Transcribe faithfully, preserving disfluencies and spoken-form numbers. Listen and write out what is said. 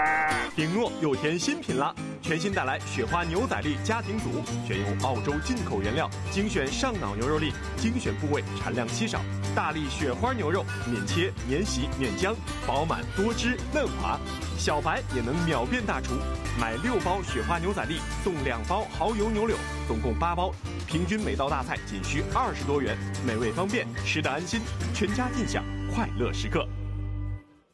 丁诺又添新品了，全新带来雪花牛仔力家庭组，选用澳洲进口原料，精选上脑牛肉粒，精选部位，产量稀少。大力雪花牛肉，免切、免洗、免浆，饱满多汁嫩滑，小白也能秒变大厨。买六包雪花牛仔粒送两包蚝油牛柳，总共八包，平均每道大菜仅需二十多元，美味方便，吃得安心，全家尽享快乐时刻。